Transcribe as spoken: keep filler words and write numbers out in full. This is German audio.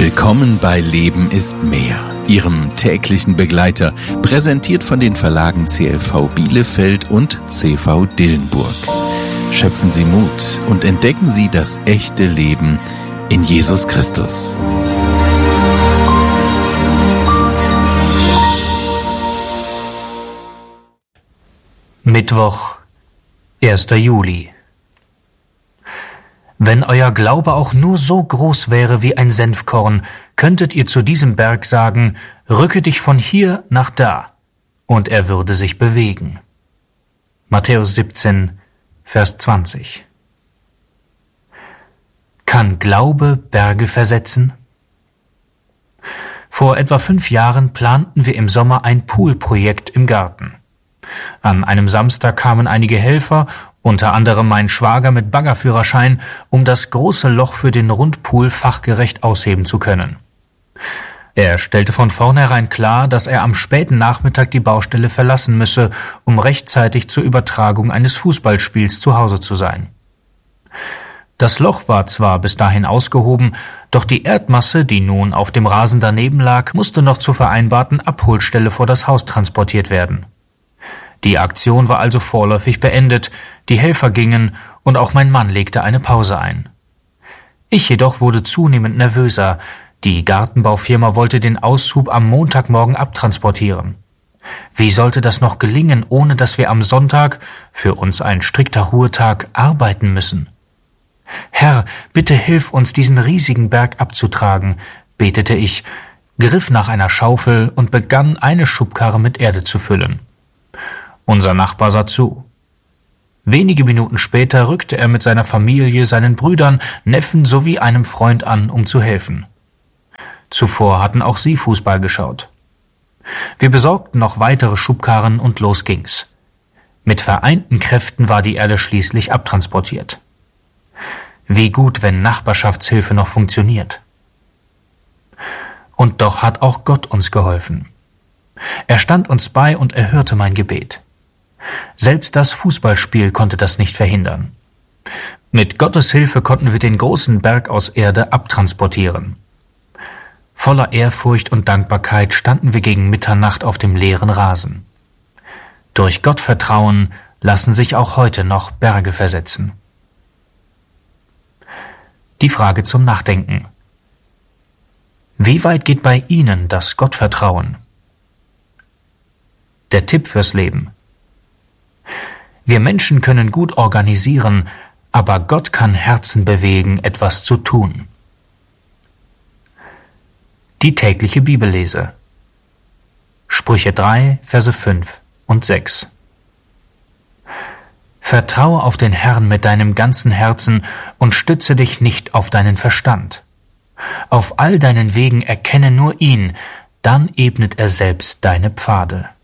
Willkommen bei Leben ist mehr, Ihrem täglichen Begleiter, präsentiert von den Verlagen C L V Bielefeld und C V Dillenburg. Schöpfen Sie Mut und entdecken Sie das echte Leben in Jesus Christus. Mittwoch, erster Juli. Wenn euer Glaube auch nur so groß wäre wie ein Senfkorn, könntet ihr zu diesem Berg sagen, rücke dich von hier nach da, und er würde sich bewegen. Matthäus siebzehn, Vers zwanzig. Kann Glaube Berge versetzen? Vor etwa fünf Jahren planten wir im Sommer ein Poolprojekt im Garten. An einem Samstag kamen einige Helfer, unter anderem mein Schwager mit Baggerführerschein, um das große Loch für den Rundpool fachgerecht ausheben zu können. Er stellte von vornherein klar, dass er am späten Nachmittag die Baustelle verlassen müsse, um rechtzeitig zur Übertragung eines Fußballspiels zu Hause zu sein. Das Loch war zwar bis dahin ausgehoben, doch die Erdmasse, die nun auf dem Rasen daneben lag, musste noch zur vereinbarten Abholstelle vor das Haus transportiert werden. Die Aktion war also vorläufig beendet, die Helfer gingen und auch mein Mann legte eine Pause ein. Ich jedoch wurde zunehmend nervöser. Die Gartenbaufirma wollte den Aushub am Montagmorgen abtransportieren. Wie sollte das noch gelingen, ohne dass wir am Sonntag, für uns ein strikter Ruhetag, arbeiten müssen? Herr, bitte hilf uns, diesen riesigen Berg abzutragen, betete ich, griff nach einer Schaufel und begann, eine Schubkarre mit Erde zu füllen. Unser Nachbar sah zu. Wenige Minuten später rückte er mit seiner Familie, seinen Brüdern, Neffen sowie einem Freund an, um zu helfen. Zuvor hatten auch sie Fußball geschaut. Wir besorgten noch weitere Schubkarren und los ging's. Mit vereinten Kräften war die Erde schließlich abtransportiert. Wie gut, wenn Nachbarschaftshilfe noch funktioniert. Und doch hat auch Gott uns geholfen. Er stand uns bei und erhörte mein Gebet. Selbst das Fußballspiel konnte das nicht verhindern. Mit Gottes Hilfe konnten wir den großen Berg aus Erde abtransportieren. Voller Ehrfurcht und Dankbarkeit standen wir gegen Mitternacht auf dem leeren Rasen. Durch Gottvertrauen lassen sich auch heute noch Berge versetzen. Die Frage zum Nachdenken. Wie weit geht bei Ihnen das Gottvertrauen? Der Tipp fürs Leben. Wir Menschen können gut organisieren, aber Gott kann Herzen bewegen, etwas zu tun. Die tägliche Bibellese. Sprüche drei, Verse fünf und sechs. Vertraue auf den Herrn mit deinem ganzen Herzen und stütze dich nicht auf deinen Verstand. Auf all deinen Wegen erkenne nur ihn, dann ebnet er selbst deine Pfade.